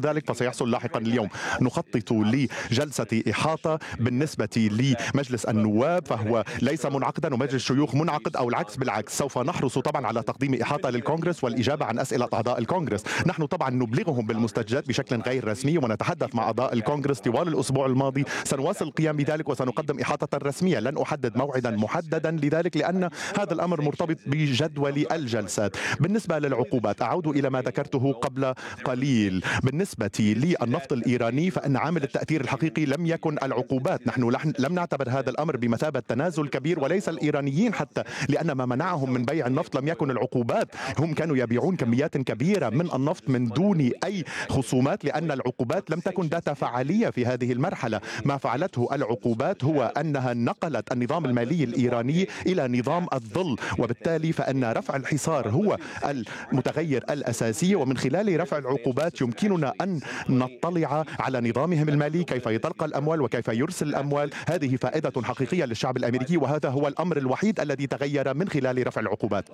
ذلك فسيحصل لاحقا اليوم. نخطط لجلسة إحاطة بالنسبة لمجلس النواب، فهو ليس منعقدا، ومجلس الشيوخ منعقد، أو العكس بالعكس. سوف نحرص طبعا على تقديم إحاطة للكونغرس والإجابة عن أسئلة أعضاء الكونغرس. نحن طبعا نبلغهم بالمستجدات بشكل غير رسمي ونتحدث مع أعضاء الكونغرس طوال الأسبوع الماضي. سنواصل القيام بذلك وسنقدم إحاطة رسمية. لن أحدد موعدا محددا لذلك لأن هذا الأمر مرتبط بجدول الجلسات. بالنسبة للعقوبات أعود إلى ما ذكرته قبل قليل. بالنسبة للنفط الإيراني فإن عامل التأثير الحقيقي لم يكن العقوبات. نحن لم نعتبر هذا الأمر بمثابة تنازل كبير، وليس الإيرانيين حتى، لأن ما منعهم من بيع النفط لم يكن العقوبات. هم كانوا يبيعون كميات كبيرة من النفط من دون أي خصومات، لأن العقوبات لم تكن ذات فعالية في هذه المرحلة. ما فعلته العقوبات هو أنها نقلت النظام المالي الإيراني إلى نظام الظل، وبالتالي فإن رفع الحصار هو المتغير الأساسي، ومن خلال رفع العقوبات يمكننا أن نطلع على نظامهم المالي، كيف يتلقى الأموال وكيف يرسل الأموال. هذه فائدة حقيقية للشعب الأمريكي، وهذا هو الأمر الوحيد الذي تغير من خلال رفع العقوبات.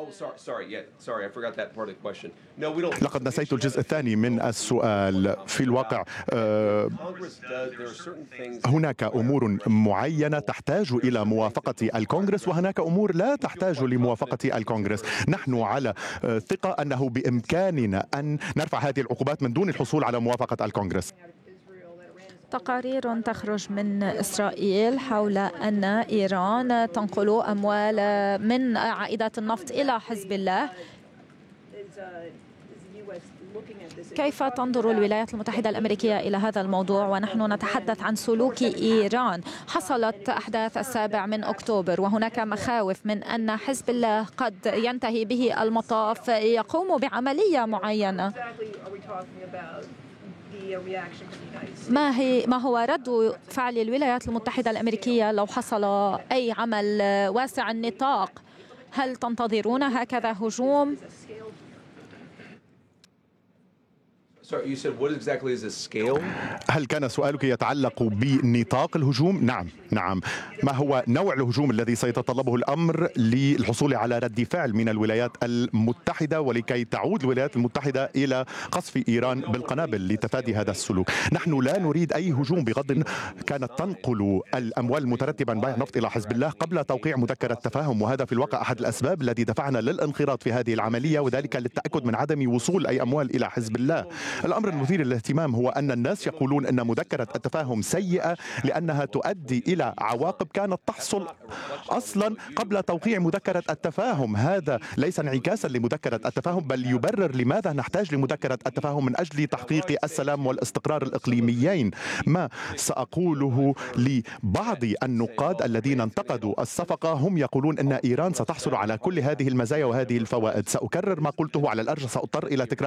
لقد نسيت الجزء الثاني من السؤال. في الواقع هناك أمور معينة تحتاج إلى موافقة الكونغرس، وهناك أمور لا تحتاج لموافقة الكونغرس. نحن على ثقة أنه بإمكاننا أن نرفع هذه العقوبات من دون الحصول على موافقة الكونغرس. تقارير تخرج من إسرائيل حول أن إيران تنقل أموال من عائدات النفط إلى حزب الله. كيف تنظر الولايات المتحدة الأمريكية إلى هذا الموضوع ونحن نتحدث عن سلوك إيران؟ حصلت أحداث 7 من أكتوبر، وهناك مخاوف من أن حزب الله قد ينتهي به المطاف يقوم بعملية معينة. ما هو رد فعل الولايات المتحدة الأمريكية لو حصل أي عمل واسع النطاق؟ هل تنتظرون هكذا هجوم؟ هل كان سؤالك يتعلق بنطاق الهجوم؟ نعم. ما هو نوع الهجوم الذي سيتطلبه الأمر للحصول على رد فعل من الولايات المتحدة، ولكي تعود الولايات المتحدة إلى قصف إيران بالقنابل لتفادي هذا السلوك؟ نحن لا نريد أي هجوم بغض. كانت تنقل الأموال المترتبة عن بيع النفط إلى حزب الله قبل توقيع مذكرة تفاهم، وهذا في الواقع أحد الأسباب التي دفعنا للانخراط في هذه العملية، وذلك للتأكد من عدم وصول أي أموال إلى حزب الله. الأمر المثير للاهتمام هو أن الناس يقولون أن مذكرة التفاهم سيئة لأنها تؤدي إلى عواقب كانت تحصل أصلا قبل توقيع مذكرة التفاهم. هذا ليس انعكاسا لمذكرة التفاهم، بل يبرر لماذا نحتاج لمذكرة التفاهم من أجل تحقيق السلام والاستقرار الإقليميين. ما سأقوله لبعض النقاد الذين انتقدوا الصفقة، هم يقولون أن إيران ستحصل على كل هذه المزايا وهذه الفوائد. سأكرر ما قلته، على الأرجح سأضطر إلى تكرار